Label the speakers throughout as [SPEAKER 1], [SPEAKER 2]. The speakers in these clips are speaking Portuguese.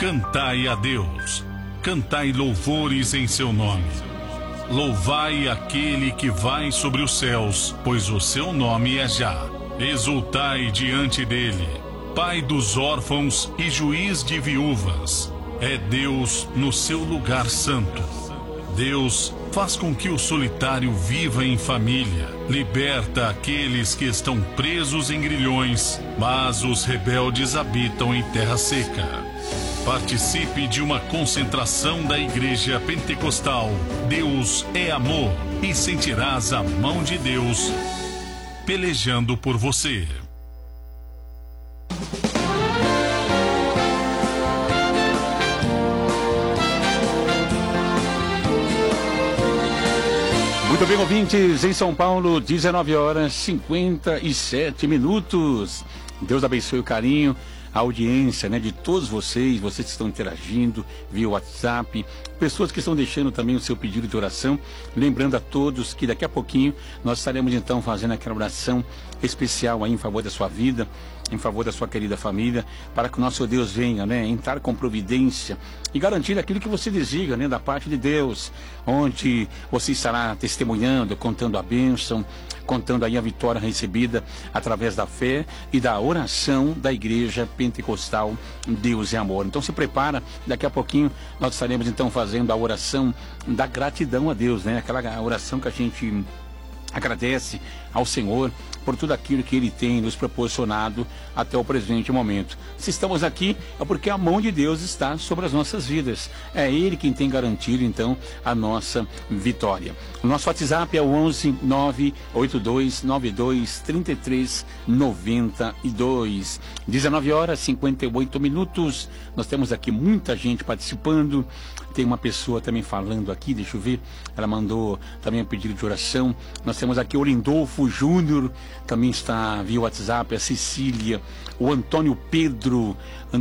[SPEAKER 1] Cantai a Deus, cantai louvores em seu nome. Louvai aquele que vai sobre os céus, pois o seu nome é Já. Exultai diante dele, Pai dos órfãos e juiz de viúvas. É Deus no seu lugar santo. Deus faz com que o solitário viva em família, liberta aqueles que estão presos em grilhões, mas os rebeldes habitam em terra seca. Participe de uma concentração da Igreja Pentecostal Deus é Amor e sentirás a mão de Deus pelejando por você.
[SPEAKER 2] Muito bem, ouvintes, em São Paulo, 19 horas 57 minutos. Deus abençoe o carinho, a audiência, de todos vocês que estão interagindo via WhatsApp, pessoas que estão deixando também o seu pedido de oração. Lembrando a todos que daqui a pouquinho nós estaremos então fazendo aquela oração especial aí em favor da sua vida, em favor da sua querida família, para que o nosso Deus venha, entrar com providência e garantir aquilo que você deseja, da parte de Deus, onde você estará testemunhando, contando a bênção, contando aí a vitória recebida através da fé e da oração da Igreja Pentecostal Deus é Amor. Então se prepara, daqui a pouquinho nós estaremos então fazendo a oração da gratidão a Deus, aquela oração que a gente agradece ao Senhor por tudo aquilo que Ele tem nos proporcionado até o presente momento. Se estamos aqui, é porque a mão de Deus está sobre as nossas vidas. É Ele quem tem garantido, então, a nossa vitória. O nosso WhatsApp é o 11 982 92 33 92. 19 horas 58 minutos. Nós temos aqui muita gente participando. Tem uma pessoa também falando aqui, deixa eu ver. Ela mandou também um pedido de oração. Nós temos aqui o Lindolfo Júnior, também está via WhatsApp, a Cecília, o Antônio Pedro,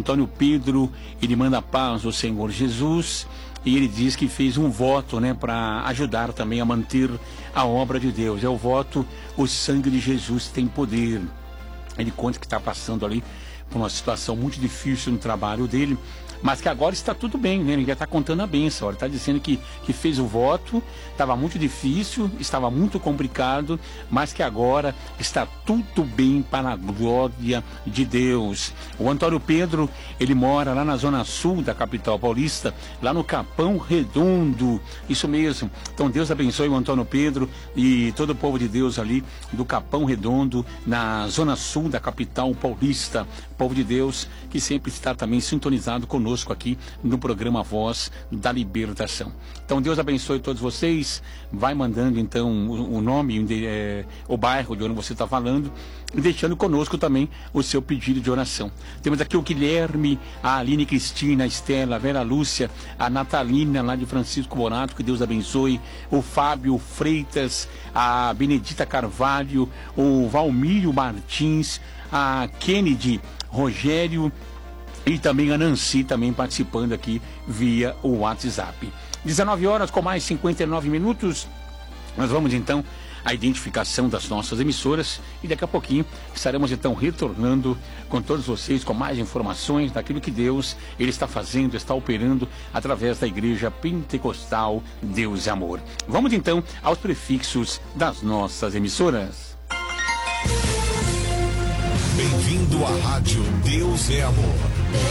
[SPEAKER 2] ele manda a paz ao Senhor Jesus, e ele diz que fez um voto, para ajudar também a manter a obra de Deus. É o voto, o sangue de Jesus tem poder. Ele conta que está passando ali por uma situação muito difícil no trabalho dele, mas que agora está tudo bem, Ele já está contando a bênção. Ele está dizendo que fez o voto, estava muito difícil, estava muito complicado, mas que agora está tudo bem para a glória de Deus. O Antônio Pedro, ele mora lá na zona sul da capital paulista, lá no Capão Redondo, isso mesmo. Então Deus abençoe o Antônio Pedro e todo o povo de Deus ali do Capão Redondo, na zona sul da capital paulista. Povo de Deus que sempre está também sintonizado conosco aqui no programa Voz da Libertação. Então Deus abençoe todos vocês. Vai mandando então o nome, o bairro de onde você está falando, e deixando conosco também o seu pedido de oração. Temos aqui o Guilherme, a Aline Cristina, a Estela, a Vera Lúcia, a Natalina lá de Francisco Bonato, que Deus abençoe, o Fábio Freitas, a Benedita Carvalho, o Valmírio Martins, a Kennedy Rogério e também a Nancy também participando aqui via o WhatsApp. 19 horas com mais 59 minutos. Nós vamos então à identificação das nossas emissoras e daqui a pouquinho estaremos então retornando com todos vocês com mais informações daquilo que Deus Ele está fazendo, está operando através da Igreja Pentecostal Deus é Amor. Vamos então aos prefixos das nossas emissoras.
[SPEAKER 3] Bem-vindo à Rádio Deus é Amor.